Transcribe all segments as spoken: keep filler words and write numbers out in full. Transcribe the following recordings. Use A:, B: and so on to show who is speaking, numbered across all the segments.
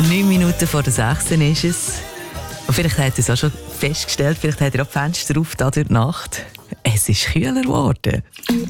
A: Neun Minuten vor der sechs ist es. Und vielleicht habt ihr es auch schon festgestellt, vielleicht habt ihr auch die Fenster auf da durch die Nacht. Es ist kühler geworden.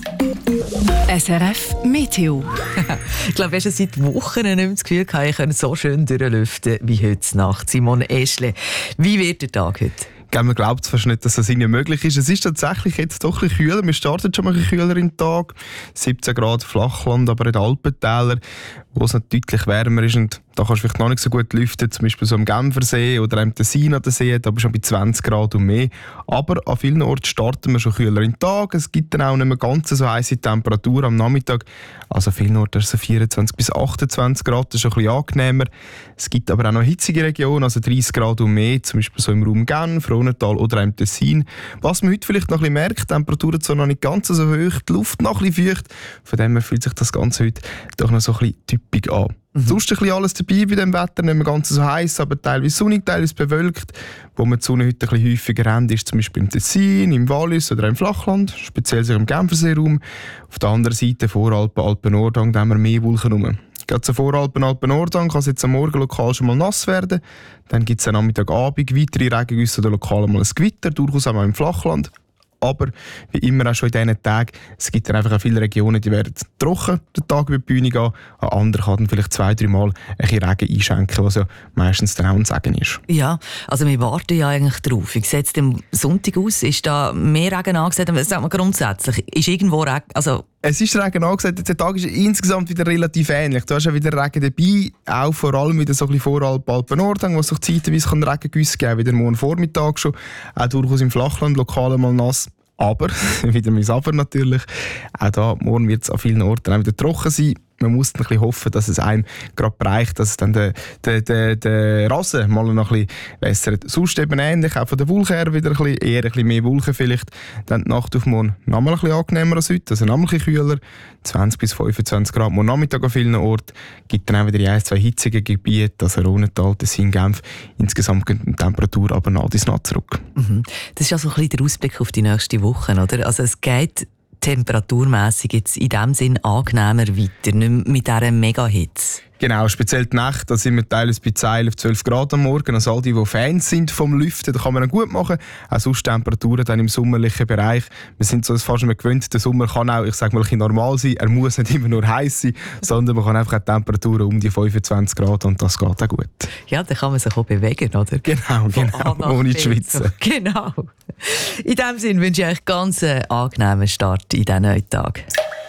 B: S R F Meteo.
A: Ich glaube, ich habe seit Wochen nicht mehr das Gefühl gehabt, ich könnte so schön durchlüften wie heute Nacht. Simone Eschle, wie wird der Tag heute?
C: Man glaubt fast nicht, dass das irgendwie möglich ist. Es ist tatsächlich jetzt doch ein bisschen kühler. Wir starten schon mal ein bisschen kühler im Tag. siebzehn Grad Flachland, aber in den Alpentälern, wo es noch deutlich wärmer ist. Und da kannst du vielleicht noch nicht so gut lüften, zum Beispiel so am Genfersee oder am Tessin an der See, da bist du schon bei zwanzig Grad und mehr. Aber an vielen Orten starten wir schon kühler im Tag. Es gibt dann auch nicht mehr ganz so heisse Temperatur am Nachmittag. Also an vielen Orten ist so vierundzwanzig bis achtundzwanzig Grad, das ist ein bisschen angenehmer. Es gibt aber auch noch hitzige Regionen, also dreißig Grad und mehr, zum Beispiel so im Raum Genf, Rhontal oder im Tessin. Was man heute vielleicht noch ein bisschen merkt, die Temperaturen sind noch nicht ganz so hoch, die Luft noch ein bisschen feucht. Von dem her fühlt sich das Ganze heute doch noch so ein bisschen typisch an. Mhm. Sonst ein bisschen alles dabei bei dem Wetter, nicht mehr ganz so heiß, aber teilweise sonnig, teilweise bewölkt. Wo wir die Sonne heute ein bisschen häufiger haben, ist zum Beispiel im Tessin, im Wallis oder im Flachland, speziell im Genferseeraum. Auf der anderen Seite Voralpen, Alpen-Nordhang, da haben wir mehr Wolken rum. Gerade so Voralpen, Alpen-Nordhang kann es jetzt am Morgen lokal schon mal nass werden. Dann gibt es am Nachmittag, Abend weitere Regengüsse oder lokal mal ein Gewitter, durchaus auch mal im Flachland. Aber wie immer auch schon in diesen Tagen, es gibt dann einfach auch viele Regionen, die werden trocken den Tag über die Bühne gehen. An anderen kann dann vielleicht zwei, drei Mal ein bisschen Regen einschenken, was ja meistens dann auch ein Segen ist.
A: Ja, also wir warten ja eigentlich drauf. Wie sieht es am Sonntag aus? Ist da mehr Regen angesagt? Sagen wir grundsätzlich, ist irgendwo Regen, also
C: es ist Regen angesagt, der Tag ist insgesamt wieder relativ ähnlich. Du hast ja wieder Regen dabei, auch vor allem wieder so ein bisschen Voralpen, Alpen-Nordhang, wo es sich zeitweise Regengüsse geben kann, wieder morgen Vormittag schon, auch durchaus im Flachland lokal mal nass. Aber, wieder mein Aber natürlich, auch da, morgen wird es an vielen Orten auch wieder trocken sein. Man muss ein bisschen hoffen, dass es einem gerade bereicht, dass es dann der, der, der, der Rasen mal noch ein bisschen wässert. Sonst eben ähnlich, auch von der Wolke her wieder ein bisschen, eher ein bisschen mehr Wolken vielleicht. Dann die Nacht auf morgen noch mal ein bisschen angenehmer als heute, also noch mal ein bisschen kühler. zwanzig bis fünfundzwanzig Grad morgen Nachmittag an vielen Orten. Gibt dann auch wieder die ein, zwei hitzige Gebiete, also Rhontal, Tessin, Genf. Insgesamt geht die Temperatur aber nah bis nah zurück.
A: Mhm. Das ist ja so ein bisschen der Ausblick auf die nächsten Wochen, oder? Also es geht temperaturmässig jetzt in dem Sinn angenehmer weiter, nicht mehr mit dieser Mega-Hitze.
C: Genau, speziell die Nacht, da sind wir teilweise bei zehn auf zwölf Grad am Morgen. Also all die, die Fans sind vom Lüften, da kann man dann gut machen. Auch sonst Temperaturen dann im sommerlichen Bereich. Wir sind so fast schon gewöhnt, der Sommer kann auch, ich sage mal, ein bisschen normal sein. Er muss nicht immer nur heiß sein, sondern man kann einfach auch Temperaturen um die fünfundzwanzig Grad und das geht auch gut.
A: Ja, dann kann man sich auch bewegen, oder?
C: Genau, genau, ohne zu schwitzen.
A: Genau. In diesem Sinne wünsche ich euch ganz einen angenehmen Start in diesen neuen Tag.